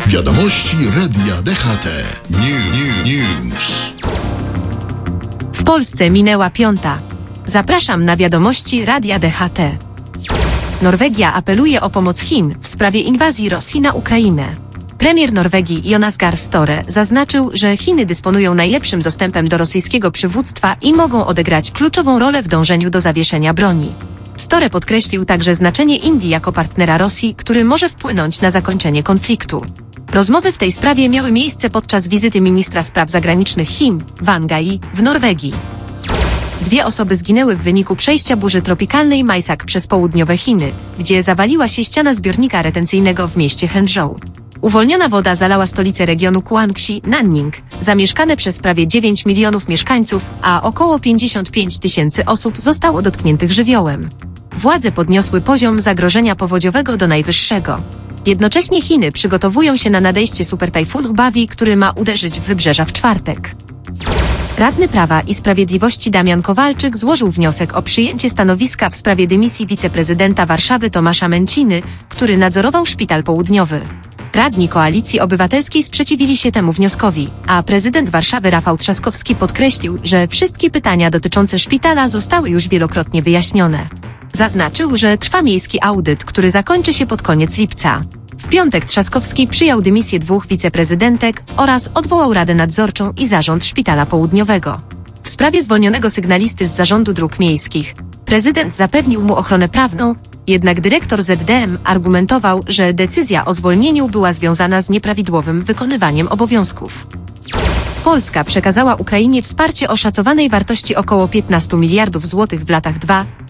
Wiadomości Radia DHT. News. W Polsce minęła 5. Zapraszam na wiadomości Radia DHT. Norwegia apeluje o pomoc Chin w sprawie inwazji Rosji na Ukrainę. Premier Norwegii Jonas Gahr Støre zaznaczył, że Chiny dysponują najlepszym dostępem do rosyjskiego przywództwa i mogą odegrać kluczową rolę w dążeniu do zawieszenia broni. Støre podkreślił także znaczenie Indii jako partnera Rosji, który może wpłynąć na zakończenie konfliktu. Rozmowy w tej sprawie miały miejsce podczas wizyty ministra spraw zagranicznych Chin, Wang Yi, w Norwegii. 2 osoby zginęły w wyniku przejścia burzy tropikalnej Maisak przez południowe Chiny, gdzie zawaliła się ściana zbiornika retencyjnego w mieście Henzhou. Uwolniona woda zalała stolicę regionu Guangxi, Nanning, zamieszkane przez prawie 9 milionów mieszkańców, a około 55 tysięcy osób zostało dotkniętych żywiołem. Władze podniosły poziom zagrożenia powodziowego do najwyższego. Jednocześnie Chiny przygotowują się na nadejście supertajfunu Bawi, który ma uderzyć w wybrzeża w czwartek. Radny Prawa i Sprawiedliwości Damian Kowalczyk złożył wniosek o przyjęcie stanowiska w sprawie dymisji wiceprezydenta Warszawy Tomasza Menciny, który nadzorował szpital południowy. Radni Koalicji Obywatelskiej sprzeciwili się temu wnioskowi, a prezydent Warszawy Rafał Trzaskowski podkreślił, że wszystkie pytania dotyczące szpitala zostały już wielokrotnie wyjaśnione. Zaznaczył, że trwa miejski audyt, który zakończy się pod koniec lipca. W piątek Trzaskowski przyjął dymisję 2 wiceprezydentek oraz odwołał Radę Nadzorczą i Zarząd Szpitala Południowego. W sprawie zwolnionego sygnalisty z Zarządu Dróg Miejskich prezydent zapewnił mu ochronę prawną, jednak dyrektor ZDM argumentował, że decyzja o zwolnieniu była związana z nieprawidłowym wykonywaniem obowiązków. Polska przekazała Ukrainie wsparcie o szacowanej wartości około 15 miliardów złotych w latach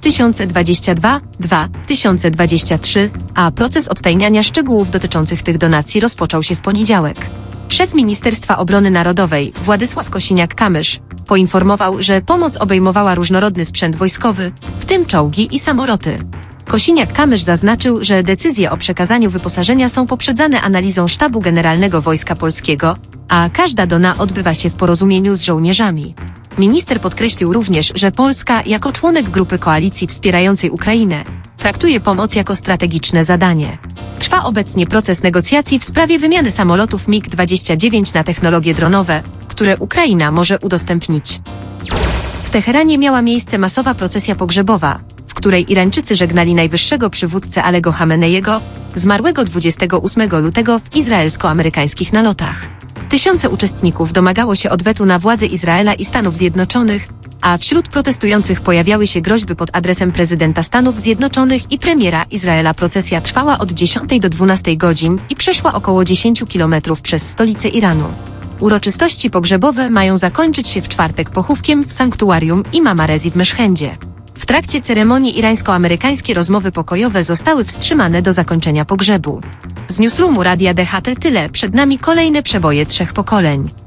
2022-2023, a proces odtajniania szczegółów dotyczących tych donacji rozpoczął się w poniedziałek. Szef Ministerstwa Obrony Narodowej Władysław Kosiniak-Kamysz poinformował, że pomoc obejmowała różnorodny sprzęt wojskowy, w tym czołgi i samoloty. Kosiniak-Kamysz zaznaczył, że decyzje o przekazaniu wyposażenia są poprzedzane analizą Sztabu Generalnego Wojska Polskiego, a każda dona odbywa się w porozumieniu z żołnierzami. Minister podkreślił również, że Polska, jako członek grupy koalicji wspierającej Ukrainę, traktuje pomoc jako strategiczne zadanie. Trwa obecnie proces negocjacji w sprawie wymiany samolotów MiG-29 na technologie dronowe, które Ukraina może udostępnić. W Teheranie miała miejsce masowa procesja pogrzebowa, w której Irańczycy żegnali najwyższego przywódcę Alego Chameneiego, zmarłego 28 lutego w izraelsko-amerykańskich nalotach. Tysiące uczestników domagało się odwetu na władze Izraela i Stanów Zjednoczonych, a wśród protestujących pojawiały się groźby pod adresem prezydenta Stanów Zjednoczonych i premiera Izraela. Procesja trwała od 10 do 12 godzin i przeszła około 10 kilometrów przez stolicę Iranu. Uroczystości pogrzebowe mają zakończyć się w czwartek pochówkiem w sanktuarium Imama Rezi w Meszhendzie. W trakcie ceremonii irańsko-amerykańskie rozmowy pokojowe zostały wstrzymane do zakończenia pogrzebu. Z newsroomu Radia DHT tyle, przed nami kolejne przeboje 3 pokoleń.